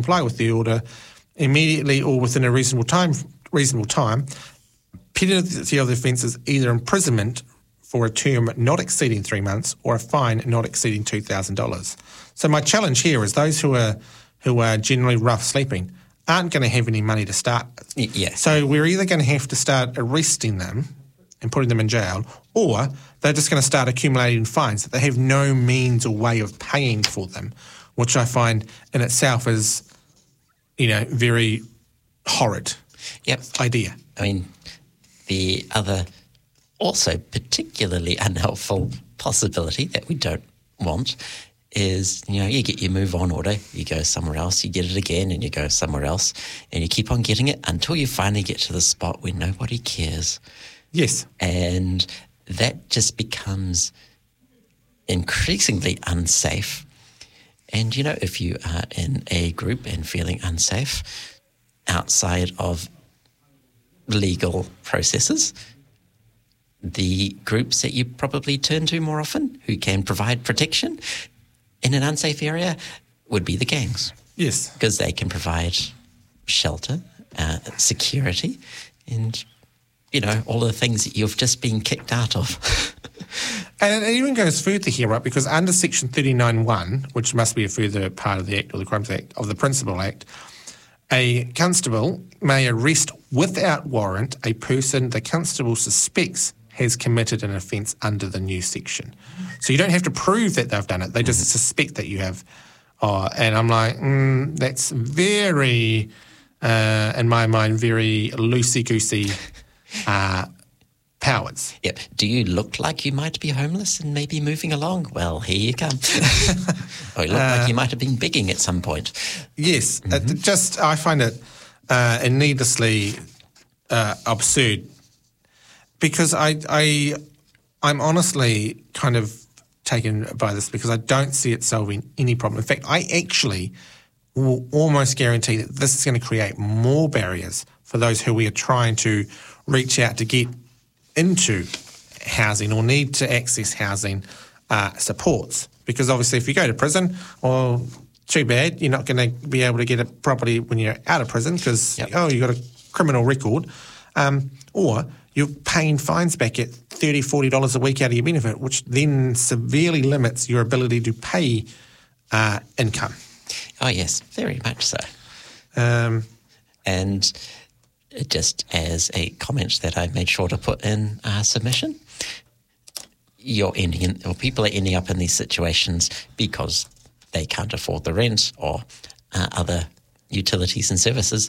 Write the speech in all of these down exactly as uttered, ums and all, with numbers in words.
comply with the order immediately or within a reasonable time, reasonable time, penalty of the offence is either imprisonment for a term not exceeding three months or a fine not exceeding two thousand dollars. So my challenge here is those who are who are generally rough sleeping aren't going to have any money to start with. Yeah. So we're either going to have to start arresting them and putting them in jail, or they're just going to start accumulating fines that they have no means or way of paying for them, which I find in itself is, you know, very horrid Yep. idea. I mean, the other also particularly unhelpful possibility that we don't want is, you know, you get your move on order, you go somewhere else, you get it again and you go somewhere else and you keep on getting it until you finally get to the spot where nobody cares. Yes. And that just becomes increasingly unsafe. And, you know, if you are in a group and feeling unsafe outside of legal processes, the groups that you probably turn to more often who can provide protection in an unsafe area would be the gangs. Yes. Because they can provide shelter, uh, security, and, you know, all the things that you've just been kicked out of. And it even goes further here, right, because under Section thirty-nine one, which must be a further part of the Act or the Crimes Act, of the Principal Act, a constable may arrest without warrant a person the constable suspects has committed an offence under the new section. So you don't have to prove that they've done it. They just mm-hmm. suspect that you have. Oh, and I'm like, mm, that's very, uh, in my mind, very loosey-goosey uh, powers. Yep. Do you look like you might be homeless and maybe moving along? Well, here you come. Or you look uh, like you might have been begging at some point. Yes. Mm-hmm. It just, I find it uh, needlessly uh, absurd. Because I, I, I'm honestly kind of taken by this because I don't see it solving any problem. In fact, I actually will almost guarantee that this is going to create more barriers for those who we are trying to reach out to get into housing or need to access housing uh, supports. Because obviously if you go to prison, well, too bad, you're not going to be able to get a property when you're out of prison because, yep. oh, you've got a criminal record. Um, or you're paying fines back at thirty dollars, forty dollars a week out of your benefit, which then severely limits your ability to pay uh, income. Oh, yes, very much so. Um, and just as a comment that I made sure to put in our submission, you're ending in, or people are ending up in these situations because they can't afford the rent or uh, other utilities and services.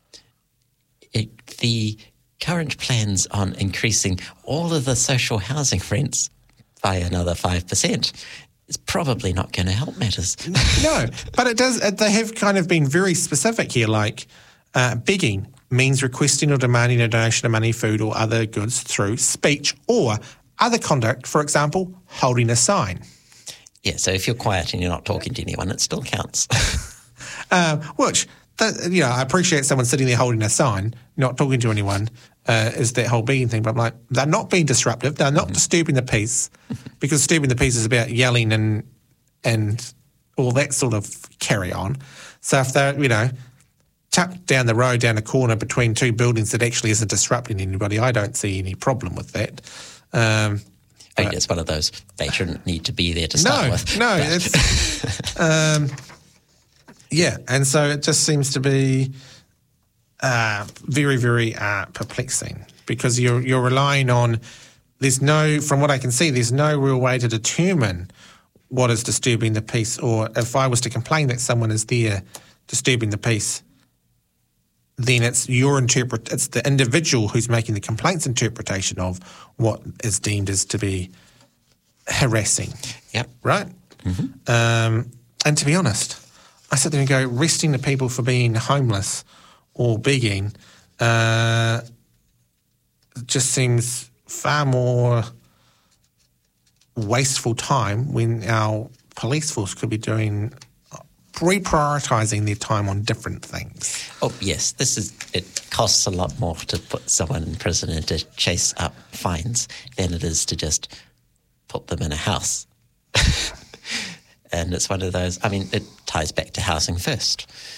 It, the current plans on increasing all of the social housing rents by another five percent is probably not going to help matters. No, but it does. They have kind of been very specific here, like uh, begging means requesting or demanding a donation of money, food or other goods through speech or other conduct, for example, holding a sign. Yeah, so if you're quiet and you're not talking to anyone, it still counts. uh, which, that, you know, I appreciate someone sitting there holding a sign, not talking to anyone, uh, is that whole begging thing. But I'm like, they're not being disruptive. They're not mm-hmm. disturbing the peace, because disturbing the peace is about yelling and and all that sort of carry on. So if they're, you know, tucked down the road, down a corner between two buildings that actually isn't disrupting anybody, I don't see any problem with that. Um, I think it's one of those, they shouldn't need to be there to start no, with. No, but. it's... um, yeah, and so it just seems to be uh, very, very uh, perplexing, because you're you're relying on, there's no, from what I can see, there's no real way to determine what is disturbing the peace, or if I was to complain that someone is there disturbing the peace, then it's your interpret. It's the individual who's making the complaint's interpretation of what is deemed as to be harassing. Yep. Right? Mm-hmm. Um, and to be honest, I sit there and go, arresting the people for being homeless or begging uh, just seems far more wasteful time when our police force could be doing reprioritising their time on different things. Oh, yes. This is, it costs a lot more to put someone in prison and to chase up fines than it is to just put them in a house. And it's one of those, I mean, it ties back to housing first.